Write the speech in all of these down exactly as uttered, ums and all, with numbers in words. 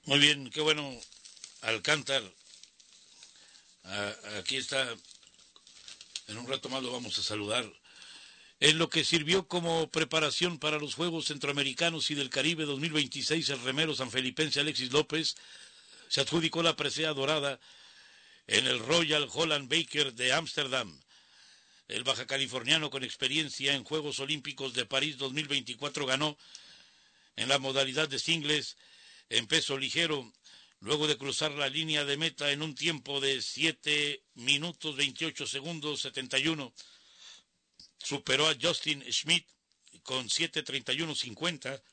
Muy bien, qué bueno, Alcántar. Ah, aquí está, en un rato más lo vamos a saludar. En lo que sirvió como preparación para los Juegos Centroamericanos y del Caribe dos mil veintiséis, el remero sanfelipense Alexis López se adjudicó la presea dorada en el Royal Holland Baker de Ámsterdam. El baja californiano con experiencia en Juegos Olímpicos de París dos mil veinticuatro ganó en la modalidad de singles en peso ligero, luego de cruzar la línea de meta en un tiempo de siete minutos veintiocho segundos setenta y uno. Superó a Justin Schmidt con siete treinta y uno cincuenta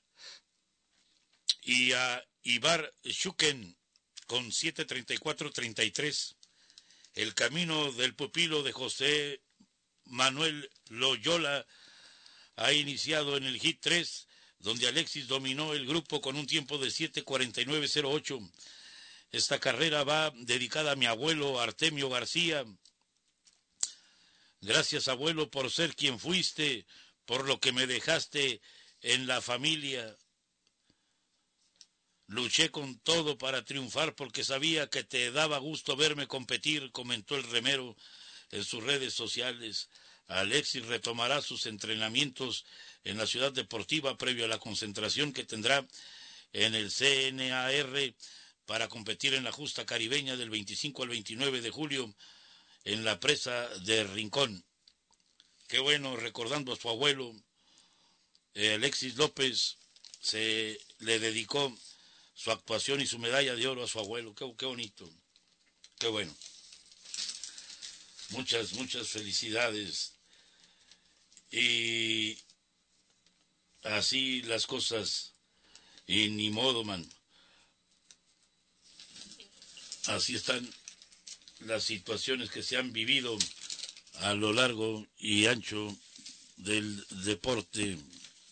y a Ivar Shuken con siete treinta y cuatro treinta y tres. El camino del pupilo de José Manuel Loyola ha iniciado en el hit tres, donde Alexis dominó el grupo con un tiempo de siete cuarenta y nueve cero ocho. Esta carrera va dedicada a mi abuelo Artemio García. Gracias, abuelo, por ser quien fuiste, por lo que me dejaste en la familia. Luché con todo para triunfar porque sabía que te daba gusto verme competir, comentó el remero en sus redes sociales. Alexis retomará sus entrenamientos en la ciudad deportiva previo a la concentración que tendrá en el C N A R para competir en la justa caribeña del veinticinco al veintinueve de julio en la presa de Rincón. Qué bueno, recordando a su abuelo, eh, Alexis López se le dedicó su actuación y su medalla de oro a su abuelo. Qué, qué bonito, qué bueno. Muchas, muchas felicidades. Y así las cosas, y ni modo, man. Así están las situaciones que se han vivido a lo largo y ancho del deporte.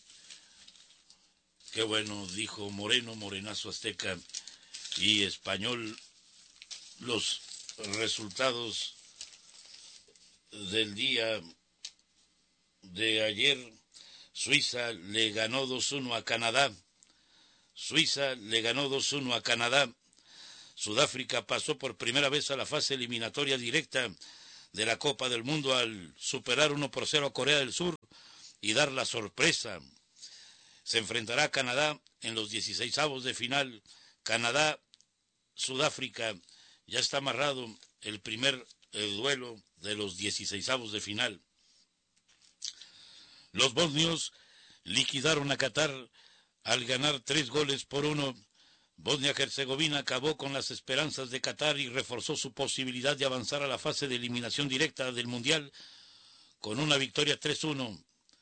Qué bueno, dijo Moreno, Morenazo Azteca y Español, los resultados del día de ayer. Suiza le ganó dos uno a Canadá. Suiza le ganó dos uno a Canadá. Sudáfrica pasó por primera vez a la fase eliminatoria directa de la Copa del Mundo al superar uno por cero a Corea del Sur y dar la sorpresa. Se enfrentará a Canadá en los dieciseisavos de final. Canadá, Sudáfrica, ya está amarrado el primer el duelo de los dieciseisavos de final. Los bosnios liquidaron a Qatar al ganar tres goles por uno. Bosnia-Herzegovina acabó con las esperanzas de Qatar y reforzó su posibilidad de avanzar a la fase de eliminación directa del Mundial con una victoria tres uno.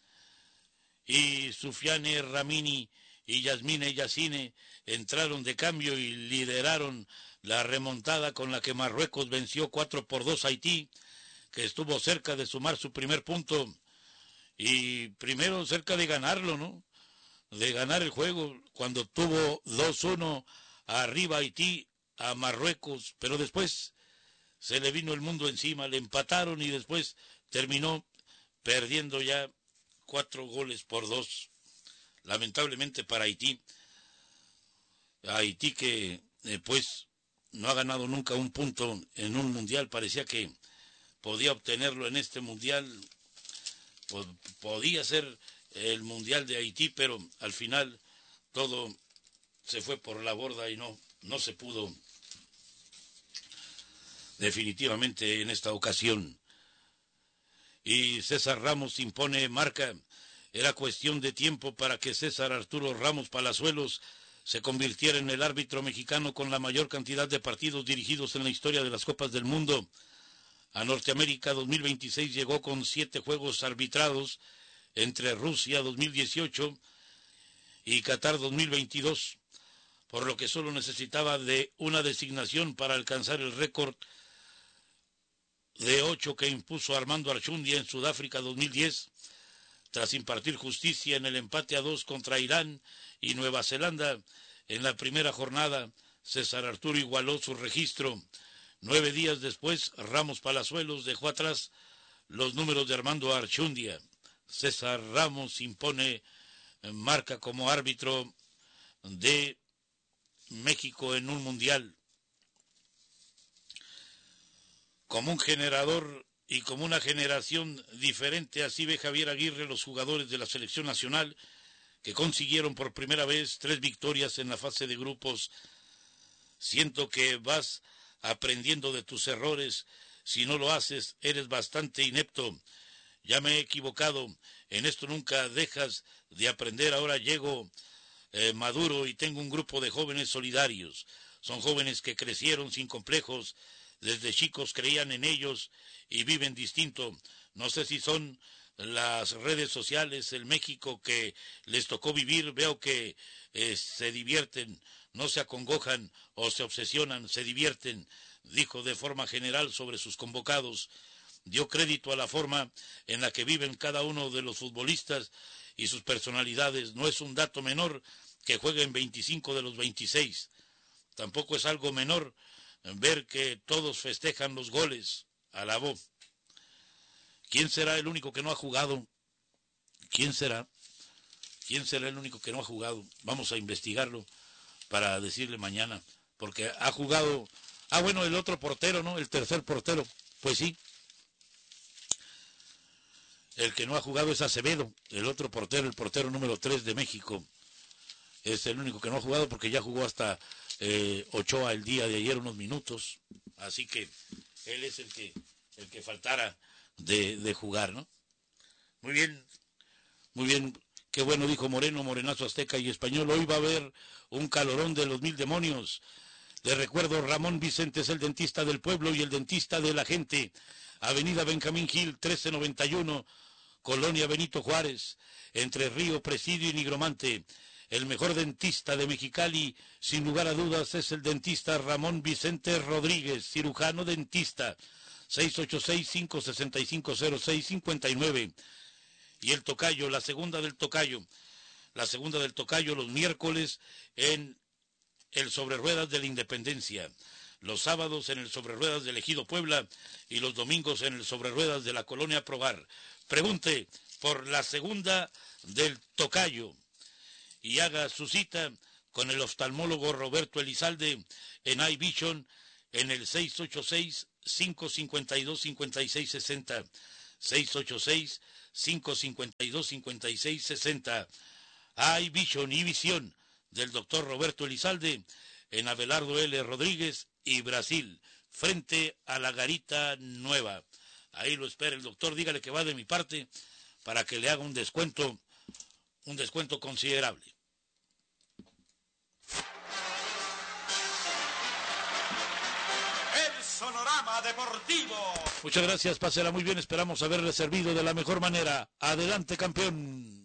Y Sufiane Ramini y Yasmine Yassine entraron de cambio y lideraron la remontada con la que Marruecos venció cuatro por dos a Haití, que estuvo cerca de sumar su primer punto y primero cerca de ganarlo, ¿no? De ganar el juego cuando tuvo dos uno arriba Haití a Marruecos, pero después se le vino el mundo encima, le empataron y después terminó perdiendo ya cuatro goles por dos, lamentablemente para Haití. Haití que eh, pues no ha ganado nunca un punto en un mundial, parecía que podía obtenerlo en este mundial, pod- podía ser el mundial de Haití, pero al final todo se fue por la borda y no, no se pudo definitivamente en esta ocasión. Y César Ramos impone marca. Era cuestión de tiempo para que César Arturo Ramos Palazuelos se convirtiera en el árbitro mexicano con la mayor cantidad de partidos dirigidos en la historia de las Copas del Mundo. A Norteamérica dos mil veintiséis llegó con siete juegos arbitrados entre Rusia dos mil dieciocho y Qatar dos mil veintidós, por lo que solo necesitaba de una designación para alcanzar el récord de ocho que impuso Armando Archundia en Sudáfrica dos mil diez, tras impartir justicia en el empate a dos contra Irán y Nueva Zelanda en la primera jornada. César Arturo igualó su registro. Nueve días después, Ramos Palazuelos dejó atrás los números de Armando Archundia. César Ramos impone marca como árbitro de México en un mundial. Como un generador y como una generación diferente, así ve Javier Aguirre los jugadores de la selección nacional que consiguieron por primera vez tres victorias en la fase de grupos. Siento que vas aprendiendo de tus errores. Si no lo haces, eres bastante inepto. Ya me he equivocado. En esto nunca dejas de aprender. Ahora llego eh, maduro y tengo un grupo de jóvenes solidarios. Son jóvenes que crecieron sin complejos. Desde chicos creían en ellos y viven distinto. No sé si son las redes sociales, el México que les tocó vivir. Veo que eh, se divierten, no se acongojan o se obsesionan, se divierten. Dijo de forma general sobre sus convocados. Dio crédito a la forma en la que viven cada uno de los futbolistas y sus personalidades. No es un dato menor que jueguen veinticinco de los veintiséis. Tampoco es algo menor ver que todos festejan los goles. Alabó. ¿Quién será el único que no ha jugado? ¿Quién será? ¿Quién será el único que no ha jugado? Vamos a investigarlo para decirle mañana, porque ha jugado... Ah, bueno, el otro portero, ¿no? El tercer portero. Pues sí. El que no ha jugado es Acevedo, el otro portero, el portero número tres de México. Es el único que no ha jugado porque ya jugó hasta eh, Ochoa el día de ayer unos minutos. Así que él es el que, el que faltara de, de jugar, ¿no? Muy bien, muy bien. Qué bueno, dijo Moreno, Morenazo Azteca y Español. Hoy va a haber un calorón de los mil demonios. Les recuerdo, Ramón Vicente es el dentista del pueblo y el dentista de la gente. Avenida Benjamín Gil, trece noventa y uno, Colonia Benito Juárez, entre Río, Presidio y Nigromante. El mejor dentista de Mexicali, sin lugar a dudas, es el dentista Ramón Vicente Rodríguez, cirujano dentista, seis ocho seis, cinco seis cinco, cero seis cinco nueve. Y el tocayo, la segunda del tocayo, la segunda del tocayo los miércoles en el Sobre Ruedas de la Independencia, los sábados en el Sobre Ruedas del Ejido Puebla y los domingos en el Sobre Ruedas de la Colonia Progar. Pregunte por la segunda del tocayo y haga su cita con el oftalmólogo Roberto Elizalde en iVision en el seis ocho seis, cinco cinco dos, cinco seis seis cero, seis ocho seis, cinco cinco dos, cinco seis seis cero. iVision y Visión del doctor Roberto Elizalde en Abelardo L. Rodríguez y Brasil, frente a la Garita Nueva. Ahí lo espera el doctor, dígale que va de mi parte para que le haga un descuento, un descuento considerable. El Sonorama Deportivo. Muchas gracias, pásela muy bien, esperamos haberle servido de la mejor manera. Adelante, campeón.